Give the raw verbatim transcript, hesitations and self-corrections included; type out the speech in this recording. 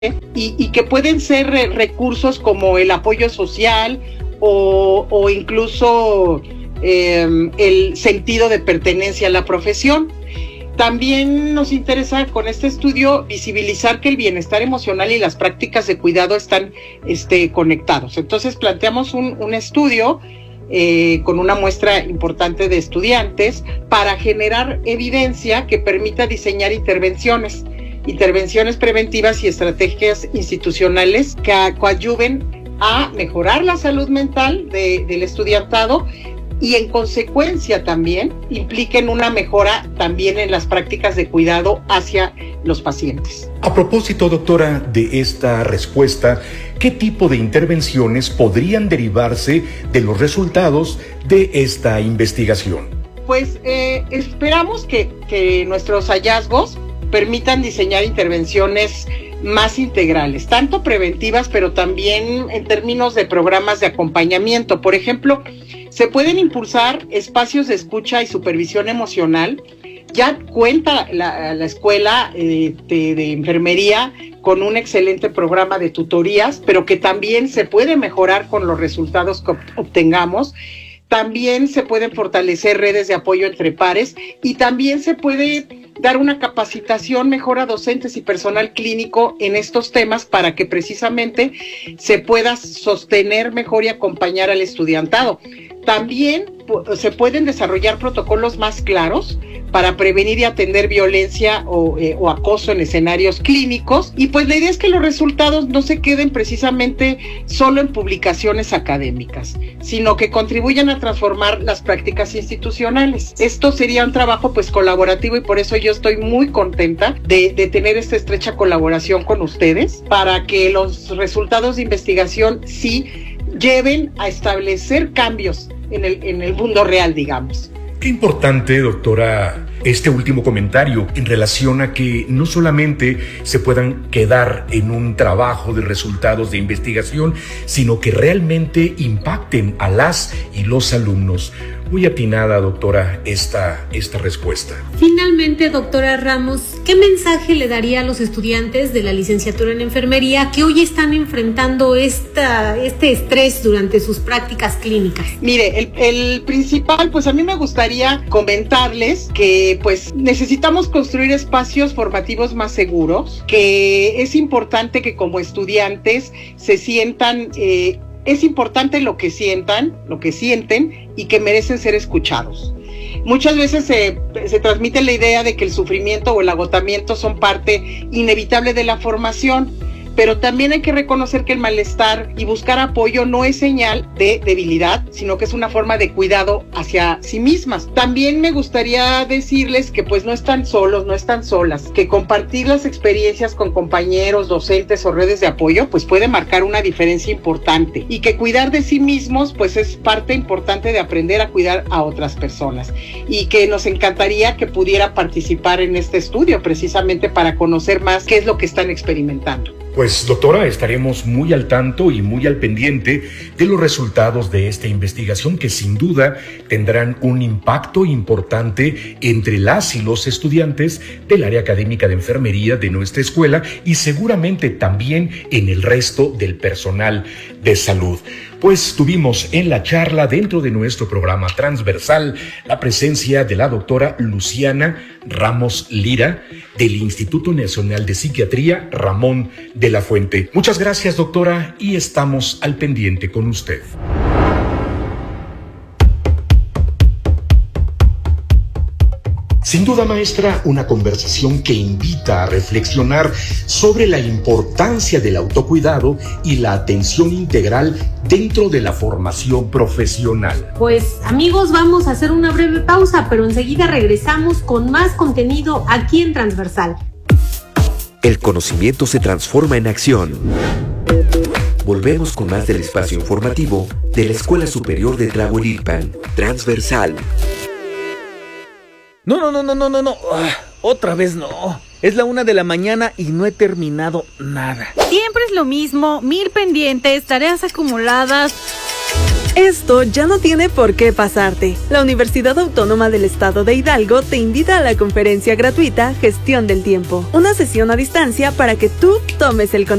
y, y que pueden ser re- recursos como el apoyo social o, o incluso eh, el sentido de pertenencia a la profesión. También nos interesa con este estudio visibilizar que el bienestar emocional y las prácticas de cuidado están este, conectados. Entonces planteamos un, un estudio eh, con una muestra importante de estudiantes para generar evidencia que permita diseñar intervenciones, intervenciones preventivas y estrategias institucionales que coadyuven a mejorar la salud mental de, del estudiantado y en consecuencia también impliquen una mejora también en las prácticas de cuidado hacia los pacientes. A propósito, doctora, de esta respuesta, ¿qué tipo de intervenciones podrían derivarse de los resultados de esta investigación? Pues eh, esperamos que, que nuestros hallazgos permitan diseñar intervenciones más integrales, tanto preventivas, pero también en términos de programas de acompañamiento. Por ejemplo, se pueden impulsar espacios de escucha y supervisión emocional. Ya cuenta la, la escuela eh, de, de enfermería con un excelente programa de tutorías, pero que también se puede mejorar con los resultados que obtengamos. También se pueden fortalecer redes de apoyo entre pares y también se puede dar una capacitación mejor a docentes y personal clínico en estos temas para que precisamente se pueda sostener mejor y acompañar al estudiantado. También se pueden desarrollar protocolos más claros para prevenir y atender violencia o, eh, o acoso en escenarios clínicos. Y pues la idea es que los resultados no se queden precisamente solo en publicaciones académicas, sino que contribuyan a transformar las prácticas institucionales. Esto sería un trabajo pues colaborativo y por eso yo estoy muy contenta de, de tener esta estrecha colaboración con ustedes para que los resultados de investigación sí lleven a establecer cambios en el, en el mundo real, digamos. Qué importante, doctora, este último comentario en relación a que no solamente se puedan quedar en un trabajo de resultados de investigación, sino que realmente impacten a las y los alumnos. Muy atinada, doctora, esta, esta respuesta. Finalmente, doctora Ramos, ¿qué mensaje le daría a los estudiantes de la licenciatura en enfermería que hoy están enfrentando esta, este estrés durante sus prácticas clínicas? Mire, el, el principal, pues a mí me gustaría comentarles que pues necesitamos construir espacios formativos más seguros, que es importante que como estudiantes se sientan... Eh, Es importante lo que sientan, lo que sienten y que merecen ser escuchados. Muchas veces se, se transmite la idea de que el sufrimiento o el agotamiento son parte inevitable de la formación, pero también hay que reconocer que el malestar y buscar apoyo no es señal de debilidad, sino que es una forma de cuidado hacia sí mismas. También me gustaría decirles que pues no están solos, no están solas, que compartir las experiencias con compañeros, docentes o redes de apoyo pues puede marcar una diferencia importante y que cuidar de sí mismos pues es parte importante de aprender a cuidar a otras personas y que nos encantaría que pudiera participar en este estudio precisamente para conocer más qué es lo que están experimentando. Pues, doctora, estaremos muy al tanto y muy al pendiente de los resultados de esta investigación que sin duda tendrán un impacto importante entre las y los estudiantes del área académica de enfermería de nuestra escuela y seguramente también en el resto del personal de salud. Pues tuvimos en la charla dentro de nuestro programa transversal la presencia de la doctora Luciana Ramos Lira del Instituto Nacional de Psiquiatría Ramón de la Fuente. Muchas gracias, doctora, y estamos al pendiente con usted. Sin duda, maestra, una conversación que invita a reflexionar sobre la importancia del autocuidado y la atención integral dentro de la formación profesional. Pues, amigos, vamos a hacer una breve pausa, pero enseguida regresamos con más contenido aquí en Transversal. El conocimiento se transforma en acción. Volvemos con más del espacio informativo de la Escuela Superior de Tlahuelilpan. Transversal. No, no, no, no, no, no, no. Ah, otra vez no. Es la una de la mañana y no he terminado nada. Siempre es lo mismo, mil pendientes, tareas acumuladas. Esto ya no tiene por qué pasarte. La Universidad Autónoma del Estado de Hidalgo te invita a la conferencia gratuita Gestión del Tiempo, una sesión a distancia para que tú tomes el control